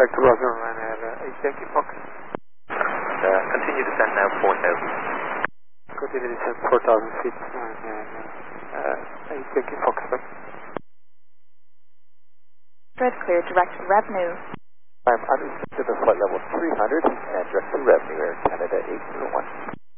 Direct to Roger, Ryanair 8 Yankee Fox. Continue to descend now 4,000. Continue to descend 4,000 feet, Ryanair 8 Yankee Fox. Red clear, direct to revenue. I'm unrestricted to flight level 300 and direct to revenue, Air Canada 801.